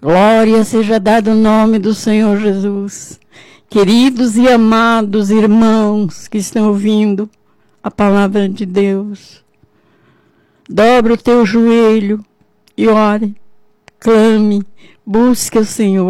Glória seja dada o nome do Senhor Jesus. Queridos e amados irmãos que estão ouvindo a palavra de Deus, dobre o teu joelho e ore, clame, busque o Senhor.